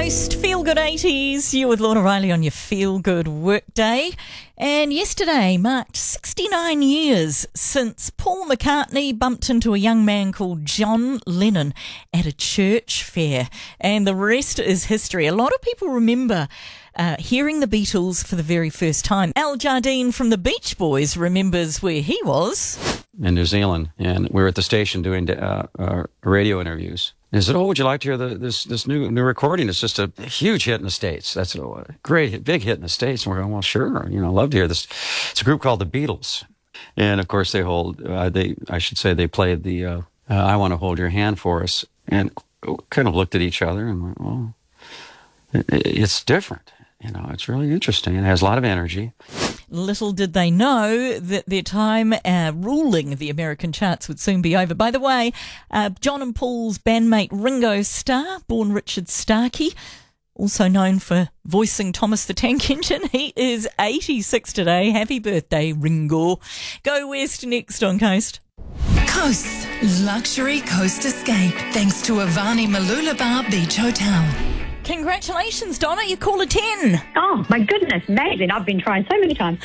Coast, Feel Good 80s. You with Lorna Riley on your Feel Good Workday. And yesterday marked 69 years since Paul McCartney bumped into a young man called John Lennon at a church fair. And the rest is history. A lot of people remember hearing the Beatles for the very first time. Al Jardine from the Beach Boys remembers where he was. In New Zealand, and we were at the station doing radio interviews. And he said, "Oh, would you like to hear this new recording? It's just a huge hit in the States. That's a great hit, big hit in the States." And we're going, "Well, sure, love to hear this." It's a group called the Beatles, and of course they played the "I Want to Hold Your Hand" for us, and kind of looked at each other and went, "Well, it's different. It's really interesting. It has a lot of energy." Little did they know that their time ruling the American charts would soon be over. By the way, John and Paul's bandmate Ringo Starr, born Richard Starkey, also known for voicing Thomas the Tank Engine, he is 86 today. Happy birthday, Ringo. Go west next on Coast. Coast's luxury coast escape, thanks to Avani Mooloolaba Beach Hotel. Congratulations, Donna. You call a 10. Oh, my goodness. Amazing. I've been trying so many times.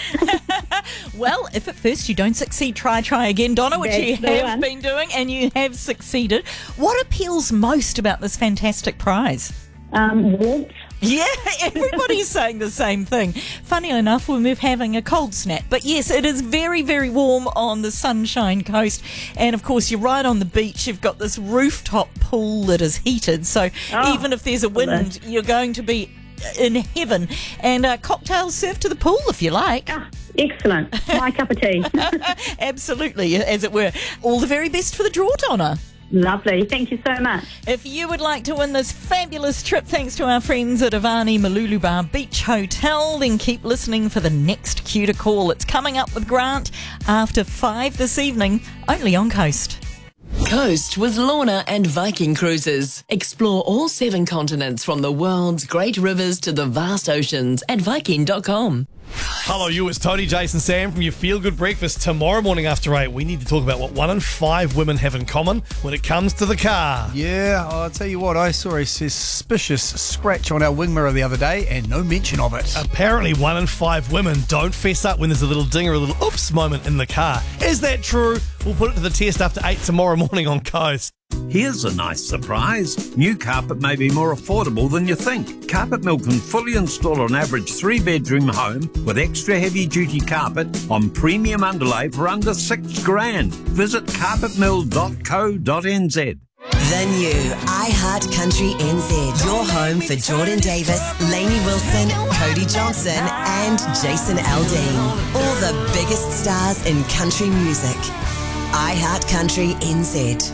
Well, if at first you don't succeed, try again, Donna, which you have been doing, and you have succeeded. What appeals most about this fantastic prize? Warmth. Yeah, everybody's saying the same thing. Funny enough, we're having a cold snap. But yes, it is very, very warm on the Sunshine Coast. And of course, you're right on the beach. You've got this rooftop pool that is heated. So even if there's a wind, you're going to be in heaven. And cocktails served to the pool if you like. Excellent. My cup of tea. Absolutely, as it were. All the very best for the draw, Donna. Lovely. Thank you so much. If you would like to win this fabulous trip thanks to our friends at Avani Mooloolaba Beach Hotel, then keep listening for the next cue to call. It's coming up with Grant after 5 this evening, only on Coast. Coast with Lorna and Viking Cruises. Explore all 7 continents from the world's great rivers to the vast oceans at Viking.com. Hello, it's Tony, Jason, Sam from your Feel Good Breakfast. Tomorrow morning after 8, we need to talk about what 1 in 5 women have in common when it comes to the car. Yeah, I'll tell you what, I saw a suspicious scratch on our wing mirror the other day and no mention of it. Apparently 1 in 5 women don't fess up when there's a little ding or a little oops moment in the car. Is that true? We'll put it to the test after 8 tomorrow morning on Coast. Here's a nice surprise. New carpet may be more affordable than you think. Carpet Mill can fully install an average 3-bedroom home with extra heavy-duty carpet on premium underlay for under $6,000. Visit carpetmill.co.nz. The new iHeart Country NZ. Your home for Jordan Davis, Lainey Wilson, Cody Johnson and Jason Aldean. All the biggest stars in country music. iHeart Country NZ.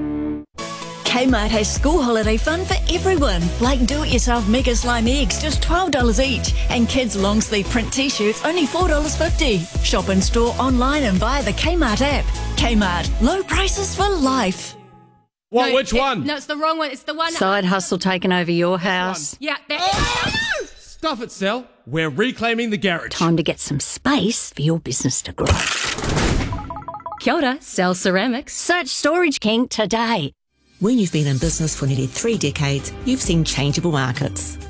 Kmart has school holiday fun for everyone, like do-it-yourself Mega Slime eggs, just $12 each, and kids' long-sleeve print t-shirts, only $4.50. Shop in store, online and via the Kmart app. Kmart, low prices for life. What? No, which one? No, it's the wrong one. It's the one. Side hustle taking over your house. Yeah, Stuff it, Sal. We're reclaiming the garage. Time to get some space for your business to grow. Kia ora, Sal Ceramics. Search Storage King today. When you've been in business for nearly 3 decades, you've seen changeable markets.